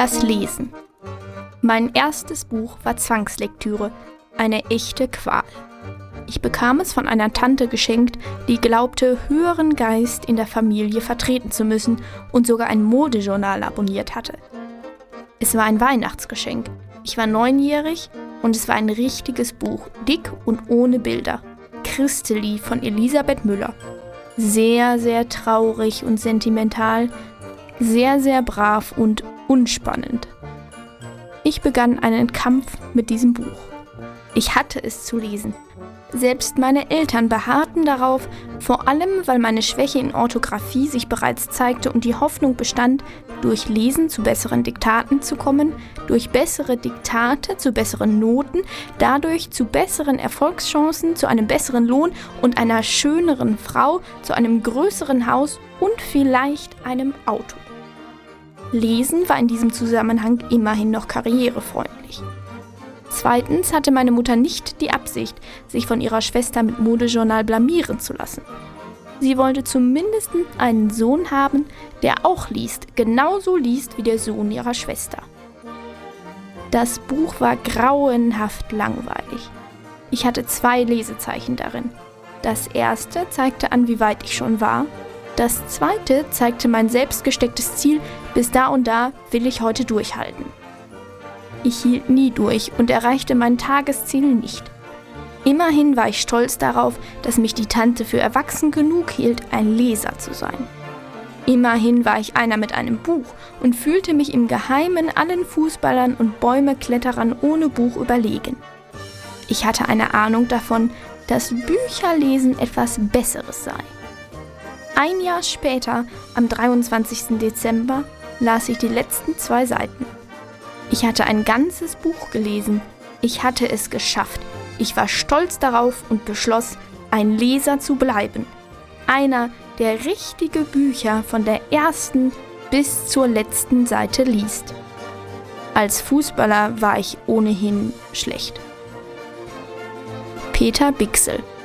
Das Lesen. Mein erstes Buch war Zwangslektüre, eine echte Qual. Ich bekam es von einer Tante geschenkt, die glaubte, höheren Geist in der Familie vertreten zu müssen und sogar ein Modejournal abonniert hatte. Es war ein Weihnachtsgeschenk. Ich war 9-jährig und es war ein richtiges Buch, dick und ohne Bilder. Christeli von Elisabeth Müller. Sehr, sehr traurig und sentimental, sehr, sehr brav und unspannend. Ich begann einen Kampf mit diesem Buch. Ich hatte es zu lesen. Selbst meine Eltern beharrten darauf, vor allem weil meine Schwäche in Orthographie sich bereits zeigte und die Hoffnung bestand, durch Lesen zu besseren Diktaten zu kommen, durch bessere Diktate zu besseren Noten, dadurch zu besseren Erfolgschancen, zu einem besseren Lohn und einer schöneren Frau, zu einem größeren Haus und vielleicht einem Auto. Lesen war in diesem Zusammenhang immerhin noch karrierefreundlich. Zweitens hatte meine Mutter nicht die Absicht, sich von ihrer Schwester mit Modejournal blamieren zu lassen. Sie wollte zumindest einen Sohn haben, der auch liest, genauso liest wie der Sohn ihrer Schwester. Das Buch war grauenhaft langweilig. Ich hatte 2 Lesezeichen darin. Das erste zeigte an, wie weit ich schon war. Das zweite zeigte mein selbst gestecktes Ziel, bis da und da will ich heute durchhalten. Ich hielt nie durch und erreichte mein Tagesziel nicht. Immerhin war ich stolz darauf, dass mich die Tante für erwachsen genug hielt, ein Leser zu sein. Immerhin war ich einer mit einem Buch und fühlte mich im Geheimen allen Fußballern und Bäumekletterern ohne Buch überlegen. Ich hatte eine Ahnung davon, dass Bücherlesen etwas Besseres sei. Ein Jahr später, am 23. Dezember, las ich die letzten 2 Seiten. Ich hatte ein ganzes Buch gelesen. Ich hatte es geschafft. Ich war stolz darauf und beschloss, ein Leser zu bleiben. Einer, der richtige Bücher von der ersten bis zur letzten Seite liest. Als Fußballer war ich ohnehin schlecht. Peter Bichsel.